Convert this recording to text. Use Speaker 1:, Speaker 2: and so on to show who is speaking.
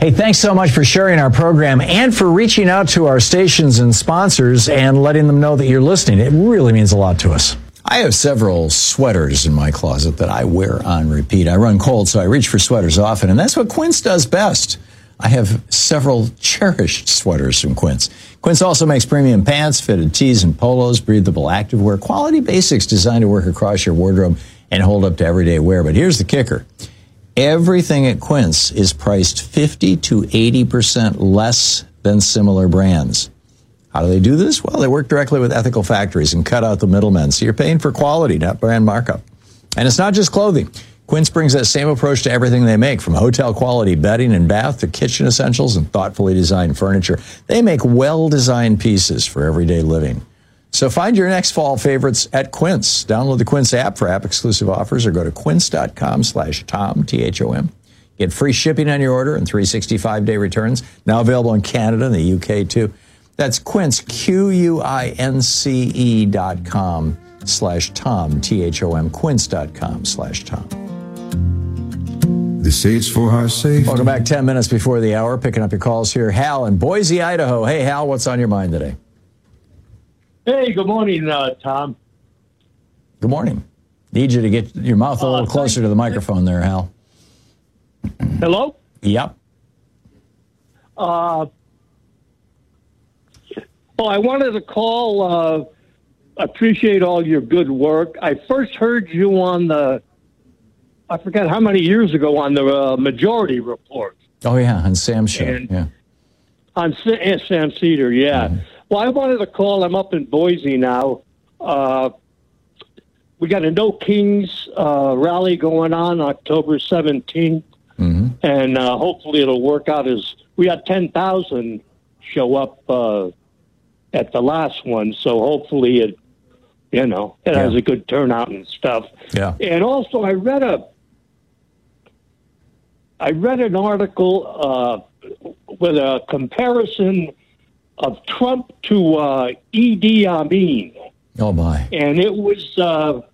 Speaker 1: Hey, thanks so much for sharing our program and for reaching out to our stations and sponsors and letting them know that you're listening. It really means a lot to us. I have several sweaters in my closet that I wear on repeat. I run cold, so I reach for sweaters often, and that's what Quince does best. I have several cherished sweaters from Quince. Quince also makes premium pants, fitted tees and polos, breathable activewear, quality basics designed to work across your wardrobe and hold up to everyday wear. But here's the kicker. Everything at Quince is priced 50 to 80% less than similar brands. How do they do this? Well, they work directly with ethical factories and cut out the middlemen. So you're paying for quality, not brand markup. And it's not just clothing. Quince brings that same approach to everything they make, from hotel quality bedding and bath to kitchen essentials and thoughtfully designed furniture. They make well-designed pieces for everyday living. So find your next fall favorites at Quince. Download the Quince app for app-exclusive offers or go to quince.com/Tom, T-H-O-M. Get free shipping on your order and 365-day returns. Now available in Canada and the UK, too. That's Quince, QUINCE.com/Tom, T-H-O-M, quince.com/Tom.
Speaker 2: They say it's for our safety.
Speaker 1: Welcome back 10 minutes before the hour. Picking up your calls here. Hal in Boise, Idaho. Hey, Hal, what's on your mind today?
Speaker 3: Hey, good morning, Tom.
Speaker 1: Good morning. Need you to get your mouth a little closer to the microphone there, Hal.
Speaker 3: Hello?
Speaker 1: Yep.
Speaker 3: I wanted to call. Appreciate all your good work. I first heard you on I forgot how many years ago, on the Majority Report.
Speaker 1: Oh, yeah, on Sam's show. Yeah.
Speaker 3: On Sam Cedar, yeah. Mm-hmm. Well, I wanted to call. I'm up in Boise now. We got a No Kings rally going on October 17th, and hopefully it'll work out. As we got 10,000 show up at the last one, so hopefully it has a good turnout and stuff.
Speaker 1: Yeah.
Speaker 3: And also, I read an article with a comparison of Trump to Idi Amin.
Speaker 1: Oh, my.
Speaker 3: And it was